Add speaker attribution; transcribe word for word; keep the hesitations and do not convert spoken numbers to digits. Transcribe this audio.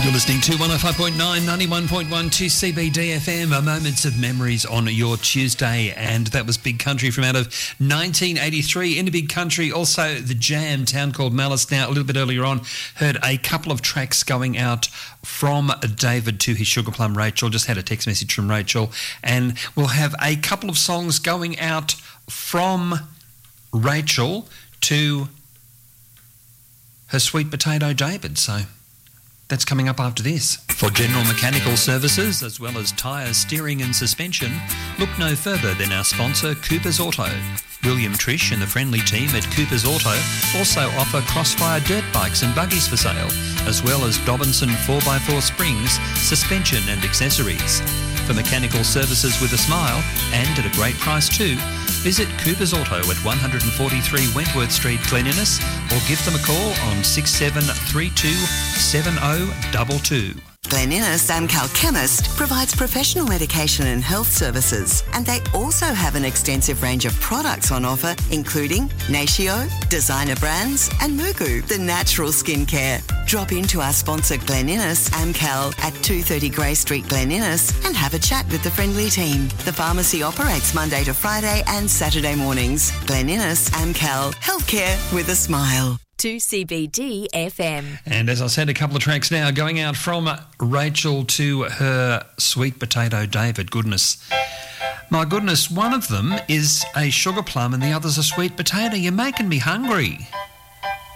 Speaker 1: You're listening to one oh five point nine, ninety-one point one to C B D F M, Moments of Memories on your Tuesday, and that was Big Country from out of nineteen eighty-three. Into Big Country, also The Jam, Town Called Malice. Now, a little bit earlier on, heard a couple of tracks going out from David to his Sugar Plum Rachel. Just had a text message from Rachel, and we'll have a couple of songs going out from Rachel to her sweet potato David, so that's coming up after this. For general mechanical services, as well as tyres, steering and suspension, look no further than our sponsor, Cooper's Auto. William Trish and the friendly team at Cooper's Auto also offer Crossfire dirt bikes and buggies for sale, as well as Dobinson four by four springs, suspension and accessories. For mechanical services with a smile, and at a great price too, visit Cooper's Auto at one forty-three Wentworth Street, Glen Innes, or give them a call on six seven three two, seven oh two two.
Speaker 2: Glen Innes Amcal Chemist provides professional medication and health services, and they also have an extensive range of products on offer, including Natio, designer brands, and Mugu, the natural skincare. Drop into our sponsor Glen Innes Amcal at two thirty Grey Street, Glen Innes, and have a chat with the friendly team. The pharmacy operates Monday to Friday and Saturday mornings. Glen Innes Amcal, healthcare with a smile.
Speaker 3: To C B D F M.
Speaker 1: And as I said, a couple of tracks now going out from Rachel to her sweet potato David. Goodness. My goodness, one of them is a sugar plum and the other's a sweet potato. You're making me hungry.